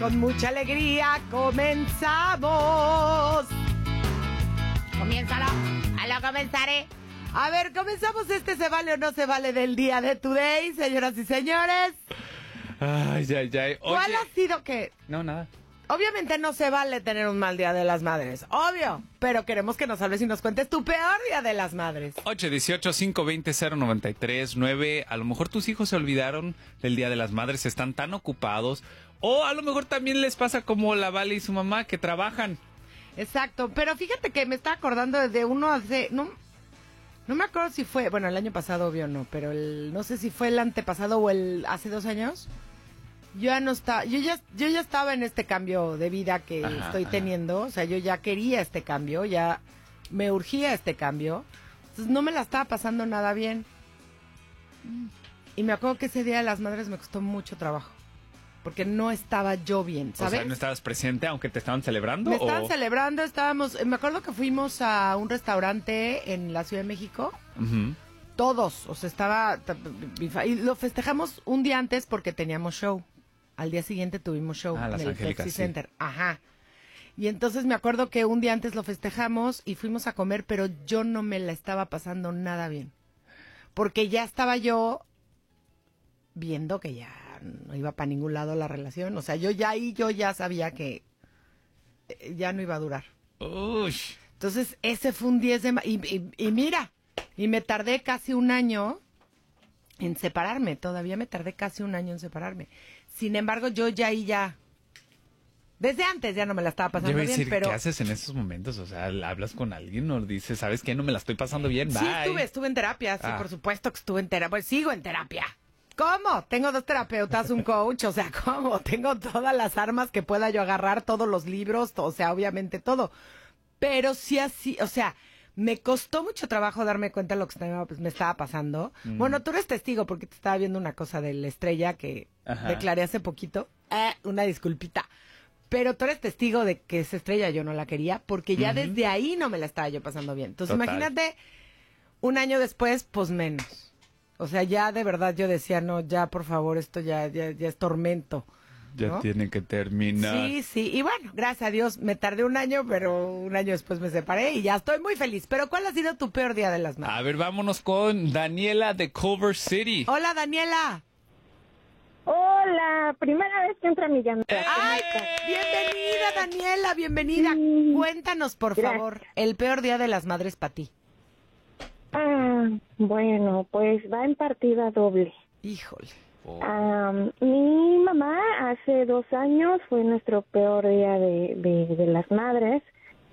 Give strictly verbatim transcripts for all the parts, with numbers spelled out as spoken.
con mucha alegría comenzamos. Comiénzalo, a lo comenzaré. A ver, comenzamos este Se Vale o No Se Vale del día de Today, señoras y señores. Ay, ay, ay. Oye. ¿Cuál ha sido que...? No, nada. Obviamente no se vale tener un mal día de las madres, obvio, pero queremos que nos hables y nos cuentes tu peor día de las madres. ocho dieciocho, cinco veinte, cero noventa y tres, nueve. A lo mejor tus hijos se olvidaron del Día de las Madres, están tan ocupados. O a lo mejor también les pasa como la Vale y su mamá, que trabajan. Exacto, pero fíjate que me estaba acordando de uno hace... No, no me acuerdo si fue... Bueno, el año pasado, obvio no, pero el, no sé si fue el antepasado o el hace dos años... Yo ya no estaba, yo ya, yo ya estaba en este cambio de vida que ajá, estoy teniendo, o sea, yo ya quería este cambio, ya me urgía este cambio, entonces no me la estaba pasando nada bien. Y me acuerdo que ese Día de las Madres me costó mucho trabajo, porque no estaba yo bien, ¿sabes? O sea, ¿no estabas presente aunque te estaban celebrando? Me o... estaban celebrando, estábamos, me acuerdo que fuimos a un restaurante en la Ciudad de México. Uh-huh. Todos, o sea, estaba, y lo festejamos un día antes porque teníamos show. Al día siguiente tuvimos show ah, en el Angélicas, Pepsi sí. Center. Ajá. Y entonces me acuerdo que un día antes lo festejamos y fuimos a comer, pero yo no me la estaba pasando nada bien. Porque ya estaba yo viendo que ya no iba para ningún lado la relación. O sea, yo ya ahí, yo ya sabía que ya no iba a durar. Uy. Entonces ese fue un diez de mayo. Y, y, y mira, y me tardé casi un año en separarme. Todavía me tardé casi un año en separarme. Sin embargo, yo ya ahí ya... Desde antes ya no me la estaba pasando bien, decir, pero... ¿qué haces en esos momentos? O sea, ¿hablas con alguien o dices, ¿sabes qué? No me la estoy pasando bien, bye. Sí, estuve, estuve en terapia, sí, ah. por supuesto que estuve en terapia. Pues sigo en terapia. ¿Cómo? Tengo dos terapeutas, un coach, o sea, ¿cómo? Tengo todas las armas que pueda yo agarrar, todos los libros, o sea, obviamente todo. Pero sí así, o sea... Me costó mucho trabajo darme cuenta de lo que estaba, pues, me estaba pasando. Mm. Bueno, tú eres testigo porque te estaba viendo una cosa de la estrella que Ajá. declaré hace poquito. Eh, una disculpita. Pero tú eres testigo de que esa estrella yo no la quería porque ya uh-huh. desde ahí no me la estaba yo pasando bien. Entonces, Total. Imagínate, un año después, pues menos. O sea, ya de verdad yo decía, no, ya por favor, esto ya, ya, ya es tormento. Ya ¿no? tiene que terminar. Sí, sí, y bueno, gracias a Dios me tardé un año, pero un año después me separé y ya estoy muy feliz. Pero ¿cuál ha sido tu peor día de las madres? A ver, vámonos con Daniela de Culver City. Hola, Daniela. Hola, primera vez que entra mi llamada. ¡Eh! ¡Ay! Bienvenida, Daniela, bienvenida. Sí. Cuéntanos, por gracias. favor, el peor día de las madres para ti. Ah, bueno, pues va en partida doble. Híjole. Oh. Um, mi mamá hace dos años fue nuestro peor día de, de, de las madres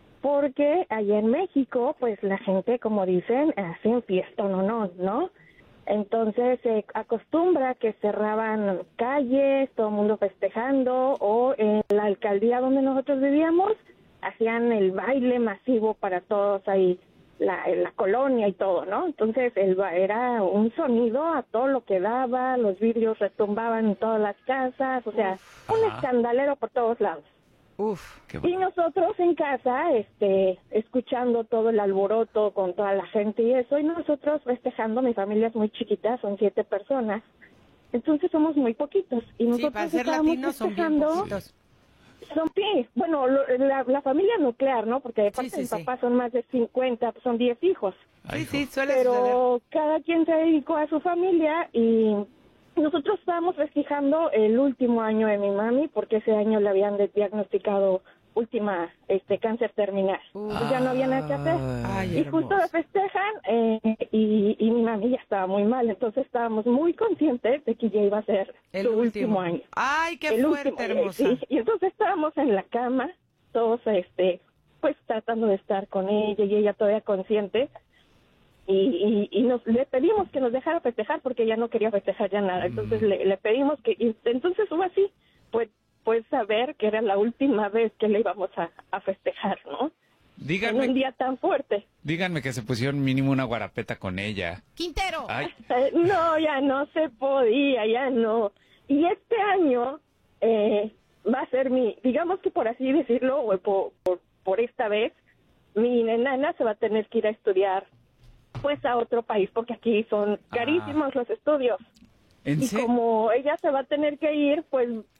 porque allá en México pues la gente, como dicen, hacen fiesta no no no entonces se eh, acostumbra que cerraban calles, todo el mundo festejando, o en la alcaldía donde nosotros vivíamos hacían el baile masivo para todos ahí. La, la colonia y todo, ¿no? Entonces el, era un sonido a todo lo que daba, los vidrios retumbaban en todas las casas, o sea, Uf, un ajá. escandalero por todos lados. Uf, qué bueno. Y nosotros en casa, este, escuchando todo el alboroto con toda la gente y eso, y nosotros festejando, mi familia es muy chiquita, son siete personas, entonces somos muy poquitos, y nosotros sí, para ser estábamos latinos festejando. Son bien poquitos. Son, sí, bueno, lo, la, la familia nuclear, ¿no? Porque de parte sí, sí, de mi sí. papá son más de cincuenta, son diez hijos. Sí, sí, suele Pero suceder. cada quien se dedicó a su familia y nosotros estábamos festejando el último año de mi mami porque ese año le habían diagnosticado última este cáncer terminal. Uh, pues ya no había nada que hacer. Ay, y hermoso. justo lo festejan eh, y, y mi mami ya estaba muy mal, entonces estábamos muy conscientes de que ya iba a ser el su último. último año. Ay, qué el fuerte, último, hermosa. Sí, y entonces estábamos en la cama, todos este, pues tratando de estar con ella y ella todavía consciente. Y, y, y nos le pedimos que nos dejara festejar porque ella no quería festejar ya nada. Entonces mm. le, le pedimos que, y entonces fue así, pues pues saber que era la última vez que le íbamos a, a festejar, ¿no? Díganme, en un día tan fuerte. Díganme que se pusieron mínimo una guarapeta con ella. ¡Quintero! Ay. No, ya no se podía, ya no. Y este año eh, va a ser mi, digamos que por así decirlo, o por, por, por esta vez, mi nana se va a tener que ir a estudiar pues a otro país, porque aquí son carísimos ah. los estudios. ¿En y serio? como ella se va a tener que ir, pues